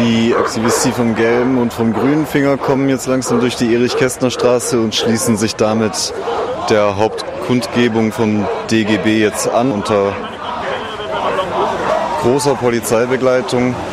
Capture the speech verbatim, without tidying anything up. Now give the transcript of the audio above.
Die Aktivisten vom gelben und vom grünen Finger kommen jetzt langsam durch die Erich-Kästner-Straße und schließen sich damit der Hauptkundgebung vom D G B jetzt an unter großer Polizeibegleitung.